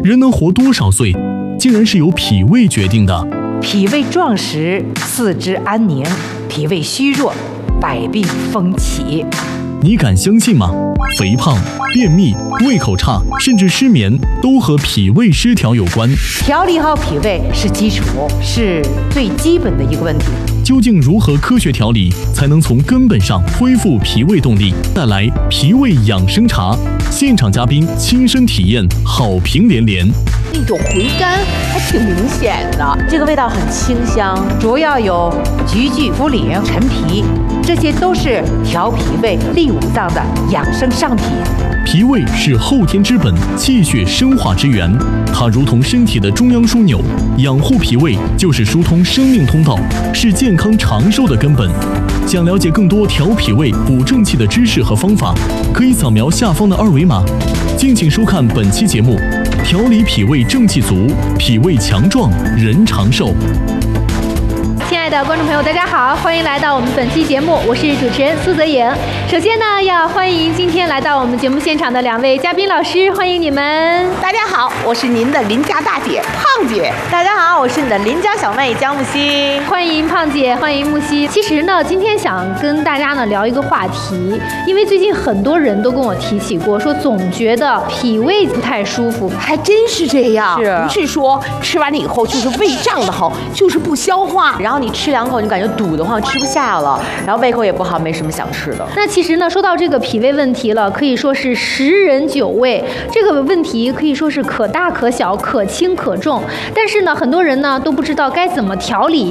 人能活多少岁，竟然是由脾胃决定的。 脾胃壮实，四肢安宁；脾胃虚弱，百病风起。 你敢相信吗？肥胖、便秘、胃口差，甚至失眠，都和脾胃失调有关。 调理好脾胃是基础，是最基本的一个问题。 究竟如何科学调理，才能从根本上恢复脾胃动力？带来脾胃养生茶，现场嘉宾亲身体验，好评连连。 那种回甘还挺明显的，这个味道很清香， 主要有菊苣、茯苓、陈皮，这些都是调脾胃、利五脏的养生上品。 脾胃是后天之本，气血生化之源，它如同身体的中央枢纽，养护脾胃就是疏通生命通道，是健康长寿的根本。想了解更多调脾胃、补正气的知识和方法，可以扫描下方的二维码。敬请收看本期节目，调理脾胃正气足，脾胃强壮人长寿。 亲爱的观众朋友，大家好，欢迎来到我们本期节目，我是主持人苏泽颖。首先呢，要欢迎今天来到我们节目现场的两位嘉宾老师，欢迎你们。 大家好，我是您的邻家大姐胖姐。大家好，我是你的邻家小妹江木兮。 欢迎胖姐，欢迎木兮。其实呢，今天想跟大家呢聊一个话题，因为最近很多人都跟我提起过，说总觉得脾胃不太舒服， 还真是这样。 是， 不是说吃完了以后就是胃胀得慌，就是不消化，然后你吃两口你感觉堵得慌，吃不下了，然后胃口也不好，没什么想吃的。 那其实呢，说到这个脾胃问题了，可以说是10人9胃，这个问题可以说是可大可小，可轻可重。但是呢，很多人呢都不知道该怎么调理。